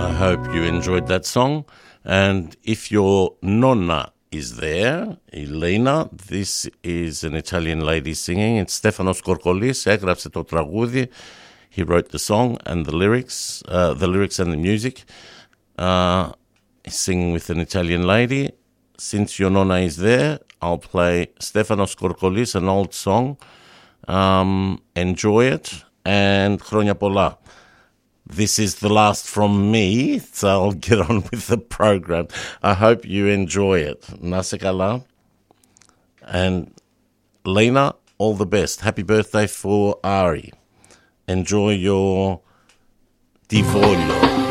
I hope you enjoyed that song. And if your nonna is there, Elena, this is an Italian lady singing. It's Stefanos Korkolis. Έγραψε το τραγούδι. He wrote the song and the lyrics and the music. He's singing with an Italian lady. Since your nonna is there, I'll play Stefanos Korkolis, an old song. Enjoy it and χρόνια πολλά. This is the last from me, so I'll get on with the program. I hope you enjoy it. Να σε καλά. And Lena, all the best. Happy birthday for Ari. Enjoy your Di Voglio.